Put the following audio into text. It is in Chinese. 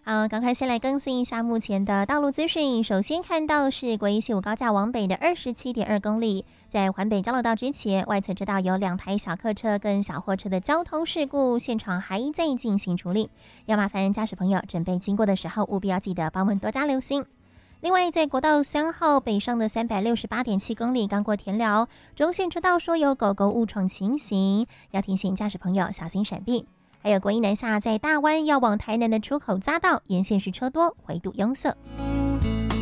好，赶快先来更新一下目前的道路资讯。首先看到是国一西五高架往北的27.2公里，在环北交流道之前，外侧车道有2台小客车跟小货车的交通事故，现场还在进行处理，要麻烦驾驶朋友准备经过的时候，务必要记得帮我们多加留心。另外，在国道3号北上的368.7公里，刚过田寮中线车道说有狗狗误闯情形，要提醒驾驶朋友小心闪避。还有国一南下在大湾要往台南的出口匝道，沿线是车多，回堵拥塞。